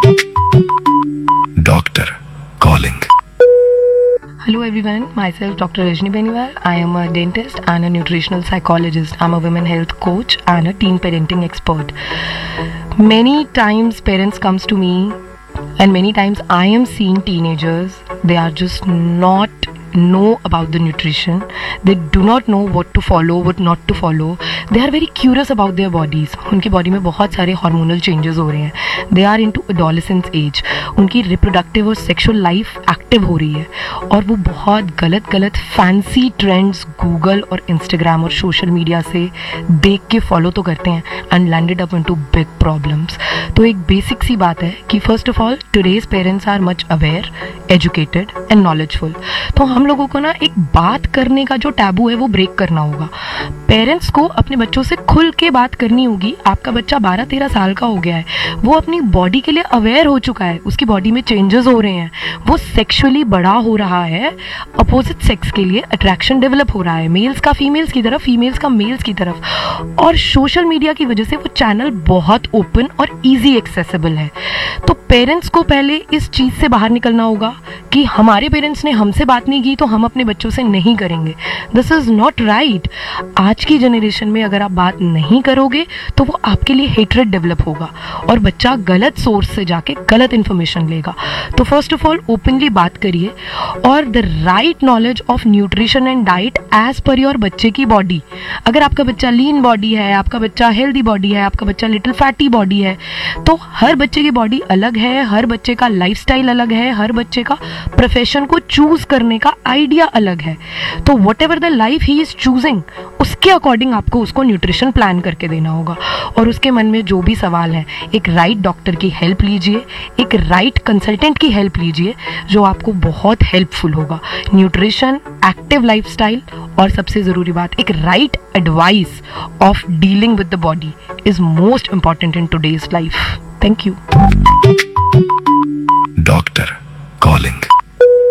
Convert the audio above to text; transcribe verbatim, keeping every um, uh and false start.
Doctor calling. Hello everyone, myself Doctor Rajni Beniwal. I am a dentist and a nutritional psychologist. I'm a women health coach and a teen parenting expert. Many times parents comes to me and many times I am seeing teenagers, they are just not know about the nutrition. They do not know what to follow, what not to follow. They are very curious about their bodies. उनकी body में बहुत सारे hormonal changes हो रहे हैं. They are into adolescence age. उनकी reproductive और sexual life active हो रही है और वो बहुत गलत गलत फैंसी ट्रेंड्स गूगल और इंस्टाग्राम और सोशल मीडिया से देख के फॉलो तो करते हैं and landed up into big problems. तो एक बेसिक सी बात है कि first of all today's parents are much aware, educated and knowledgeful. तो हम लोगों को ना एक बात करने का जो टैबू है वो ब्रेक करना होगा. पेरेंट्स को अपने बच्चों से खुल के बात करनी होगी. आपका बच्चा बारह तेरह साल का हो गया है, वो अपनी बॉडी के लिए अवेयर हो चुका है, उसकी बॉडी में चेंजेस हो रहे हैं, वो सेक्सुअली बड़ा हो रहा है, अपोजिट सेक्स के लिए अट्रैक्शन डेवलप हो रहा है, मेल्स का फीमेल्स की तरफ, फीमेल्स का मेल्स की तरफ. और सोशल मीडिया की वजह से वो चैनल बहुत ओपन और ईजी एक्सेसिबल है. तो पेरेंट्स को पहले इस चीज से बाहर निकलना होगा कि हमारे पेरेंट्स ने हमसे बात नहीं की तो हम अपने बच्चों से नहीं करेंगे. This is not right. आज की जनरेशन में अगर आप बात नहीं करोगे तो वो आपके लिए हेट्रेड डेवलप होगा और बच्चा गलत सोर्स से जाके गलत इंफॉर्मेशन लेगा. तो फर्स्ट ऑफ ऑल ओपनली बात करिए और the right knowledge of nutrition and diet as per your बच्चे की बॉडी. अगर आपका बच्चा लीन बॉडी है, आपका बच्चा हेल्दी बॉडी है, आपका बच्चा लिटिल फैटी बॉडी है, तो हर बच्चे की बॉडी अलग है, हर बच्चे का लाइफस्टाइल अलग है, हर बच्चे का प्रोफेशन को चूज करने का आइडिया अलग है. तो what ever the life he is choosing उसके अकॉर्डिंग आपको उसको न्यूट्रिशन प्लान करके देना होगा. और उसके मन में जो भी सवाल है, एक राइट डॉक्टर की हेल्प लीजिए, एक राइट कंसल्टेंट की हेल्प लीजिए जो आपको बहुत हेल्पफुल होगा. न्यूट्रिशन, एक्टिव लाइफस्टाइल और सबसे जरूरी बात एक right advice of dealing with the body is most important in today's life. Thank you. Doctor calling.